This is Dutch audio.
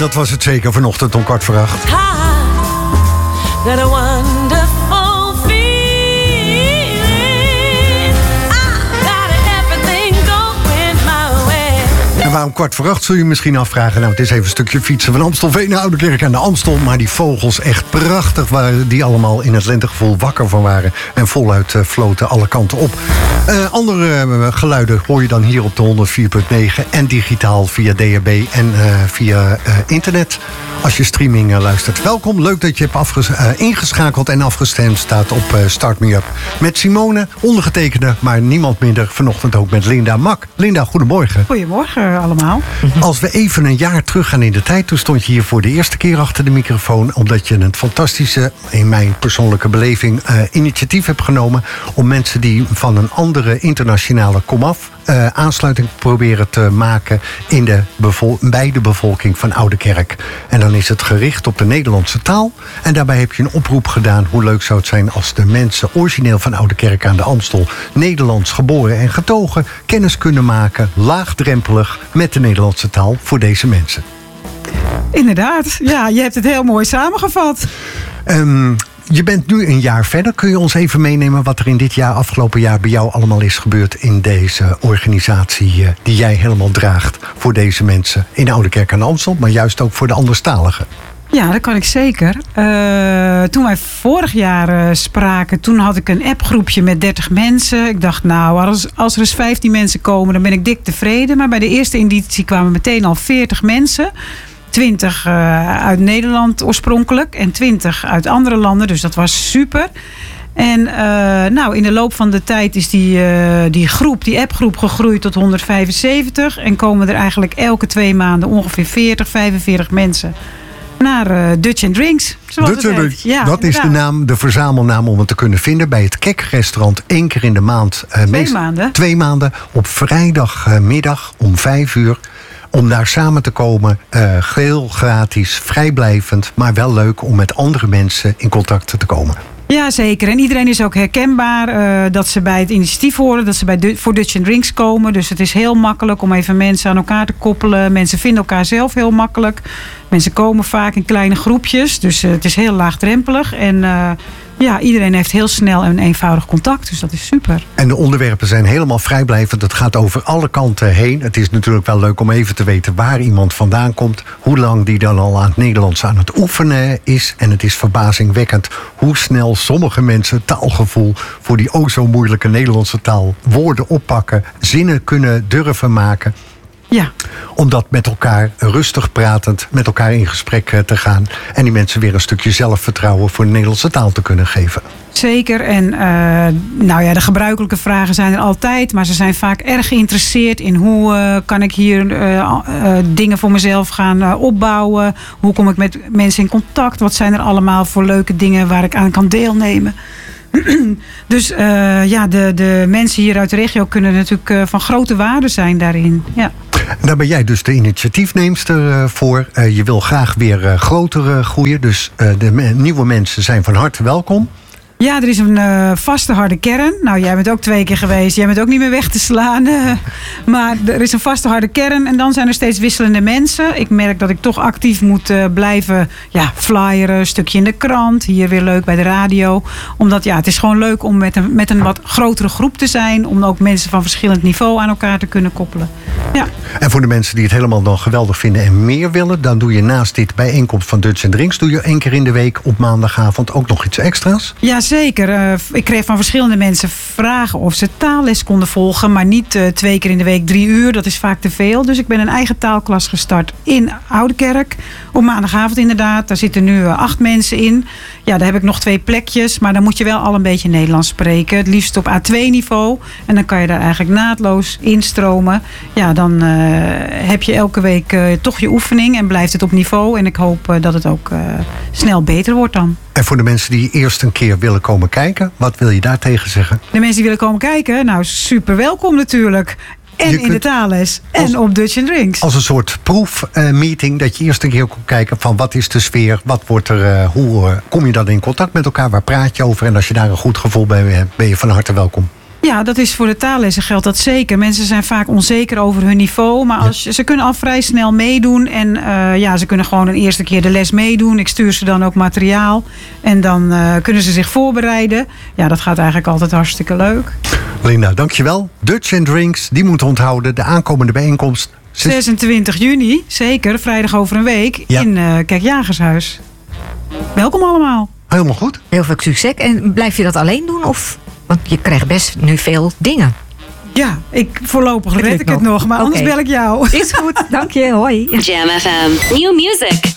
dat was het zeker vanochtend om 7:15. That a wonderful feeling. I got everything going my way. En waarom 7:15 zul je misschien afvragen? Nou, het is even een stukje fietsen van Amstelveen naar Oudekerk aan de Amstel. Maar die vogels echt prachtig waren, die allemaal in het lentegevoel wakker van waren. En voluit floten alle kanten op. Andere geluiden hoor je dan hier op de 104.9 en digitaal via DHB en via internet. Als je streaming luistert. Welkom, leuk dat je hebt ingeschakeld en afgestemd staat op Start Me Up. Met Simone, ondergetekende, maar niemand minder. Vanochtend ook met Linda Mak. Linda, goedemorgen. Goedemorgen allemaal. Als we even een jaar terug gaan in de tijd, toen stond je hier voor de eerste keer achter de microfoon, omdat je een fantastische, in mijn persoonlijke beleving, initiatief hebt genomen om mensen die van een andere internationale komaf aansluiting proberen te maken bij de bevolking van Oudekerk. En dan is het gericht op de Nederlandse taal. En daarbij heb je een oproep gedaan. Hoe leuk zou het zijn als de mensen origineel van Oudekerk aan de Amstel, Nederlands geboren en getogen, kennis kunnen maken, laagdrempelig, met de Nederlandse taal voor deze mensen. Inderdaad, ja, je hebt het heel mooi samengevat. Je bent nu een jaar verder. Kun je ons even meenemen wat er in dit jaar, afgelopen jaar, bij jou allemaal is gebeurd in deze organisatie die jij helemaal draagt voor deze mensen in Oudekerk aan de Amstel, maar juist ook voor de anderstaligen? Ja, dat kan ik zeker. Toen wij vorig jaar spraken, toen had ik een appgroepje met 30 mensen. Ik dacht, nou, als er eens 15 mensen komen, dan ben ik dik tevreden. Maar bij de eerste editie kwamen meteen al 40 mensen. 20 uit Nederland oorspronkelijk en 20 uit andere landen. Dus dat was super. En in de loop van de tijd is die appgroep gegroeid tot 175. En komen er eigenlijk elke 2 maanden ongeveer 40, 45 mensen naar Dutch and Drinks. Dutch and Drinks, ja, dat is de verzamelnaam om het te kunnen vinden bij het Kek-restaurant 1 keer in de maand. 2 maanden op vrijdagmiddag om 5:00. Om daar samen te komen, geheel gratis, vrijblijvend, maar wel leuk om met andere mensen in contact te komen. Ja, zeker. En iedereen is ook herkenbaar dat ze bij het initiatief horen, dat ze voor Dutch and Drinks komen. Dus het is heel makkelijk om even mensen aan elkaar te koppelen. Mensen vinden elkaar zelf heel makkelijk. Mensen komen vaak in kleine groepjes, dus het is heel laagdrempelig. En iedereen heeft heel snel en eenvoudig contact, dus dat is super. En de onderwerpen zijn helemaal vrijblijvend. Het gaat over alle kanten heen. Het is natuurlijk wel leuk om even te weten waar iemand vandaan komt, hoe lang die dan al aan het Nederlands aan het oefenen is. En het is verbazingwekkend hoe snel sommige mensen taalgevoel voor die zo moeilijke Nederlandse taal woorden oppakken, zinnen kunnen durven maken. Ja. Om dat met elkaar rustig pratend met elkaar in gesprek te gaan. En die mensen weer een stukje zelfvertrouwen voor de Nederlandse taal te kunnen geven. Zeker. En de gebruikelijke vragen zijn er altijd. Maar ze zijn vaak erg geïnteresseerd in hoe kan ik hier dingen voor mezelf gaan opbouwen. Hoe kom ik met mensen in contact? Wat zijn er allemaal voor leuke dingen waar ik aan kan deelnemen? Dus de mensen hier uit de regio kunnen natuurlijk van grote waarde zijn daarin. Ja. Daar ben jij dus de initiatiefneemster voor. Je wil graag weer groter groeien. Dus de nieuwe mensen zijn van harte welkom. Ja, er is een vaste harde kern. Nou, jij bent ook 2 keer geweest. Jij bent ook niet meer weg te slaan. Maar er is een vaste harde kern. En dan zijn er steeds wisselende mensen. Ik merk dat ik toch actief moet blijven flyeren. Een stukje in de krant. Hier weer leuk bij de radio. Omdat het is gewoon leuk om met een wat grotere groep te zijn. Om ook mensen van verschillend niveau aan elkaar te kunnen koppelen. Ja. En voor de mensen die het helemaal dan geweldig vinden en meer willen, dan doe je naast dit bijeenkomst van Dutch and Drinks, doe je 1 keer in de week op maandagavond ook nog iets extra's? Ja, zeker. Ik kreeg van verschillende mensen vragen of ze taalles konden volgen, maar niet 2 keer in de week 3 uur. Dat is vaak te veel. Dus ik ben een eigen taalklas gestart in Oudekerk. Op maandagavond inderdaad. Daar zitten nu 8 mensen in. Ja, daar heb ik nog 2 plekjes. Maar dan moet je wel al een beetje Nederlands spreken. Het liefst op A2-niveau. En dan kan je daar eigenlijk naadloos instromen. Ja, dan heb je elke week toch je oefening en blijft het op niveau. En ik hoop dat het ook snel beter wordt dan. En voor de mensen die eerst een keer willen komen kijken, wat wil je daar tegen zeggen? De mensen die willen komen kijken, nou super welkom natuurlijk. En in de taalles. En op Dutch and Drinks. Als een soort proefmeeting. Dat je eerst een keer komt kijken van wat is de sfeer. Wat wordt er, hoe kom je dan in contact met elkaar. Waar praat je over. En als je daar een goed gevoel bij hebt, ben je van harte welkom. Ja, dat is voor de taallessen geldt dat zeker. Mensen zijn vaak onzeker over hun niveau. Maar ze kunnen al vrij snel meedoen. En ze kunnen gewoon een eerste keer de les meedoen. Ik stuur ze dan ook materiaal. En dan kunnen ze zich voorbereiden. Ja, dat gaat eigenlijk altijd hartstikke leuk. Linda, dankjewel. Dutch and Drinks, die moeten onthouden. De aankomende bijeenkomst. 26 juni, zeker. Vrijdag over een week. Ja. In Kerkjagershuis. Welkom allemaal. Helemaal goed. Heel veel succes. En blijf je dat alleen doen? Want je krijgt best nu veel dingen. Ja, voorlopig red ik het nog. Maar anders Oké. bel ik jou. Is goed, dank je. Hoi. Jam FM. New music